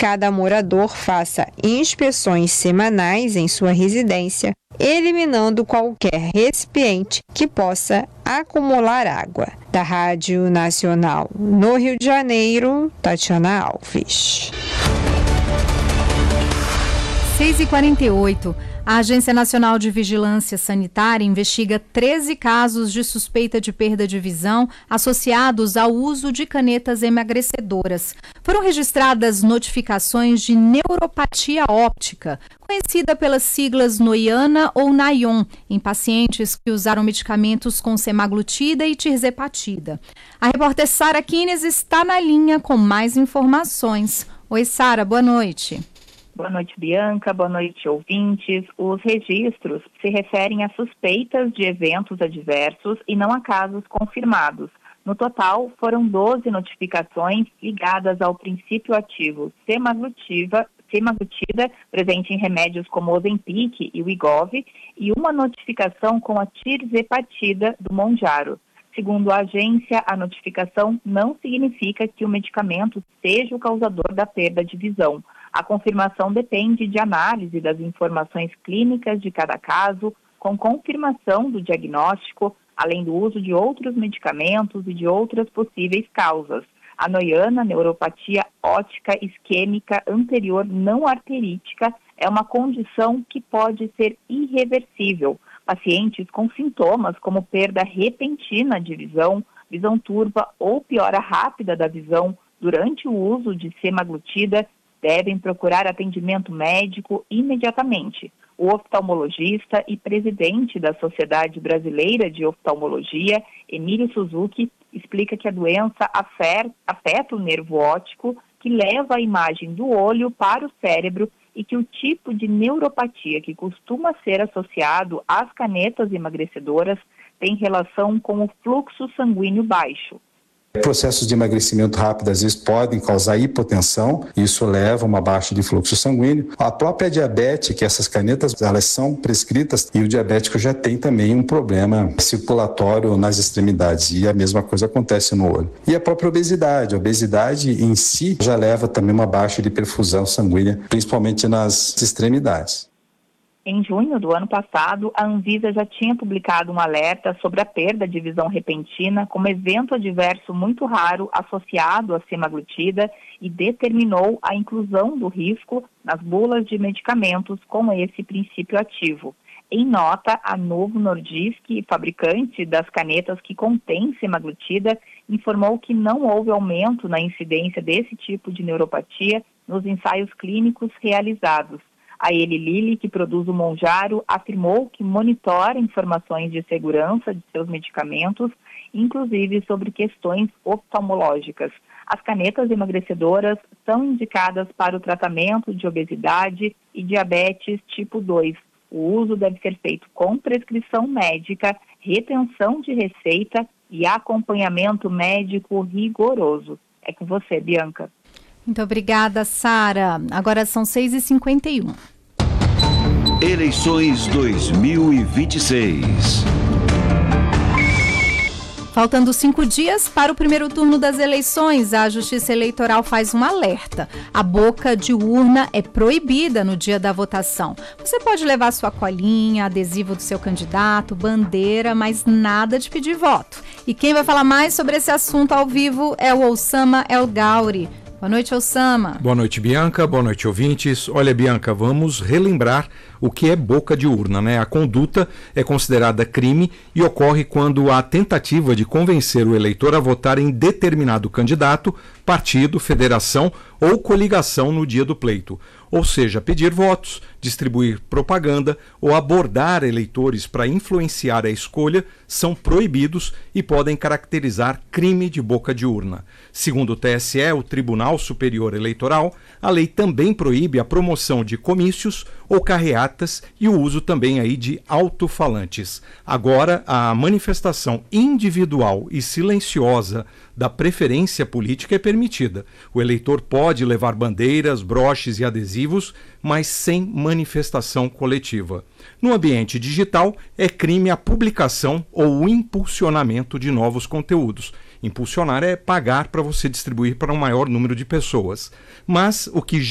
cada morador faça inspeções semanais em sua residência, eliminando qualquer recipiente que possa acumular água. Da Rádio Nacional no Rio de Janeiro, Tatiana Alves. 6h48. A Agência Nacional de Vigilância Sanitária investiga 13 casos de suspeita de perda de visão associados ao uso de canetas emagrecedoras. Foram registradas notificações de neuropatia óptica, conhecida pelas siglas Nohiana ou Nayon, em pacientes que usaram medicamentos com semaglutida e tirzepatida. A repórter Sara Kines está na linha com mais informações. Oi, Sara, boa noite. Boa noite, Bianca. Boa noite, ouvintes. Os registros se referem a suspeitas de eventos adversos e não a casos confirmados. No total, foram 12 notificações ligadas ao princípio ativo semaglutida, presente em remédios como Ozempic e Wegovy, e uma notificação com a tirzepatida do Mounjaro. Segundo a agência, a notificação não significa que o medicamento seja o causador da perda de visão. A confirmação depende de análise das informações clínicas de cada caso, com confirmação do diagnóstico, além do uso de outros medicamentos e de outras possíveis causas. A Nohiana, neuropatia óptica isquêmica anterior não arterítica, é uma condição que pode ser irreversível. Pacientes com sintomas como perda repentina de visão, visão turva ou piora rápida da visão durante o uso de semaglutida devem procurar atendimento médico imediatamente. O oftalmologista e presidente da Sociedade Brasileira de Oftalmologia, Emílio Suzuki, explica que a doença afeta o nervo óptico, que leva a imagem do olho para o cérebro, e que o tipo de neuropatia que costuma ser associado às canetas emagrecedoras tem relação com o fluxo sanguíneo baixo. Processos de emagrecimento rápido às vezes podem causar hipotensão, isso leva a uma baixa de fluxo sanguíneo. A própria diabetes, que essas canetas elas são prescritas, e o diabético já tem também um problema circulatório nas extremidades, e a mesma coisa acontece no olho. E a própria obesidade, a obesidade em si já leva também uma baixa de perfusão sanguínea, principalmente nas extremidades. Em junho do ano passado, a Anvisa já tinha publicado um alerta sobre a perda de visão repentina como evento adverso muito raro associado à semaglutida e determinou a inclusão do risco nas bulas de medicamentos com esse princípio ativo. Em nota, a Novo Nordisk, fabricante das canetas que contém semaglutida, informou que não houve aumento na incidência desse tipo de neuropatia nos ensaios clínicos realizados. A Eli Lilly, que produz o Mounjaro, afirmou que monitora informações de segurança de seus medicamentos, inclusive sobre questões oftalmológicas. As canetas emagrecedoras são indicadas para o tratamento de obesidade e diabetes tipo 2. O uso deve ser feito com prescrição médica, retenção de receita e acompanhamento médico rigoroso. É com você, Bianca. Muito obrigada, Sara. Agora são 6h51. Eleições 2026. Faltando 5 dias para o primeiro turno das eleições, a Justiça Eleitoral faz um alerta. A boca de urna é proibida no dia da votação. Você pode levar sua colinha, adesivo do seu candidato, bandeira, mas nada de pedir voto. E quem vai falar mais sobre esse assunto ao vivo é o Oussama El Gauri. Boa noite, Oussama. Boa noite, Bianca. Boa noite, ouvintes. Olha, Bianca, vamos relembrar o que é boca de urna, né? A conduta é considerada crime e ocorre quando há tentativa de convencer o eleitor a votar em determinado candidato, partido, federação ou coligação no dia do pleito. Ou seja, pedir votos, distribuir propaganda ou abordar eleitores para influenciar a escolha são proibidos e podem caracterizar crime de boca de urna. Segundo o TSE, o Tribunal Superior Eleitoral, a lei também proíbe a promoção de comícios ou carreatas e o uso também aí de alto-falantes. Agora, a manifestação individual e silenciosa da preferência política é permitida. O eleitor pode levar bandeiras, broches e adesivos, mas sem manifestação coletiva. No ambiente digital, é crime a publicação ou o impulsionamento de novos conteúdos. Impulsionar é pagar para você distribuir para um maior número de pessoas. Mas o que